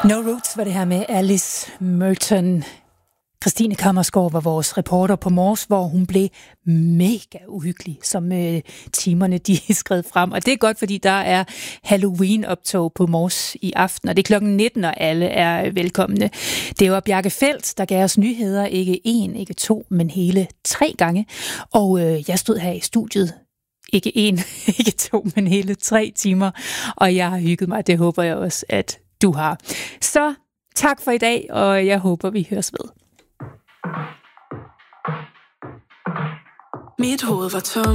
No Roots var det her med Alice Merton. Christine Kammersgaard var vores reporter på Mors, hvor hun blev mega uhyggelig, som timerne de skred frem. Og det er godt, fordi der er Halloween-optog på Mors i aften, og det er klokken 19, og alle er velkomne. Det var Bjarke Feldt, der gav os nyheder, ikke 1, ikke 2, men hele 3 gange. Og jeg stod her i studiet, ikke 1, ikke 2, men hele 3 timer, og jeg har hygget mig. Det håber jeg også, at du har. Så tak for i dag, og jeg håber, vi høres ved. Mit hoved var tom.